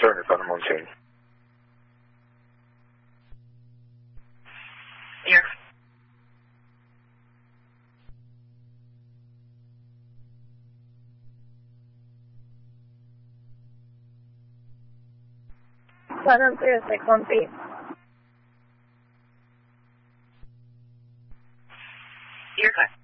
turn it on the mountain. Here. San Andreas de Conti. You're fine.